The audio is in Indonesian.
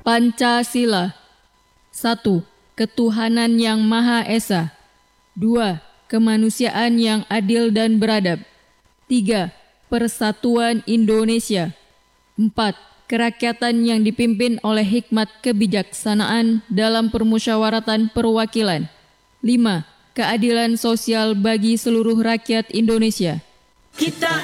Pancasila. 1. Ketuhanan yang Maha Esa. 2. Kemanusiaan yang adil dan beradab. 3. Persatuan Indonesia. 4. Kerakyatan yang dipimpin oleh hikmat kebijaksanaan dalam permusyawaratan perwakilan. 5. Keadilan sosial bagi seluruh rakyat Indonesia. Kita